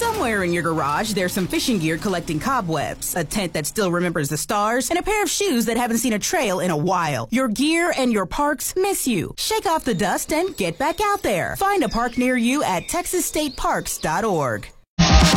Somewhere in your garage, there's some fishing gear collecting cobwebs, a tent that still remembers the stars, and a pair of shoes that haven't seen a trail in a while. Your gear and your parks miss you. Shake off the dust and get back out there. Find a park near you at texasstateparks.org.